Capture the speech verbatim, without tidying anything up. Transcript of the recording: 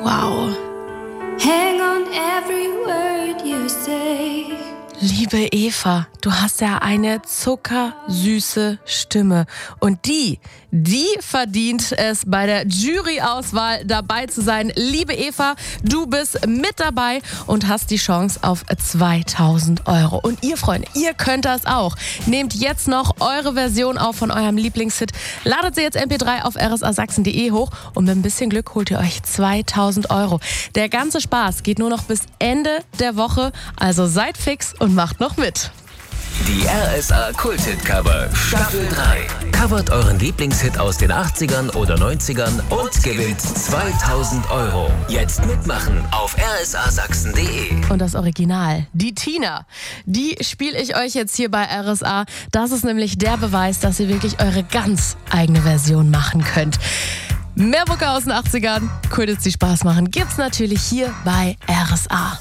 Wow. Hang on every word you say. Liebe Eva, du hast ja eine zuckersüße Stimme. Und die, die verdient es, bei der Juryauswahl dabei zu sein. Liebe Eva, du bist mit dabei und hast die Chance auf zweitausend Euro. Und ihr Freunde, ihr könnt das auch. Nehmt jetzt noch eure Version auf von eurem Lieblingshit. Ladet sie jetzt M P drei auf r s a sachsen punkt d e hoch und mit ein bisschen Glück holt ihr euch zweitausend Euro. Der ganze Spaß geht nur noch bis Ende der Woche. Also seid fix und macht noch mit. Die R S A Kult-Hit-Cover Staffel drei. Covert euren Lieblingshit aus den achtzigern oder neunzigern und gewinnt zweitausend Euro. Jetzt mitmachen auf r s a sachsen punkt d e. Und das Original, die Tina, die spiele ich euch jetzt hier bei R S A. Das ist nämlich der Beweis, dass ihr wirklich eure ganz eigene Version machen könnt. Mehr Mucke aus den achtzigern, Kult-Hits, die Spaß machen, gibt's natürlich hier bei R S A.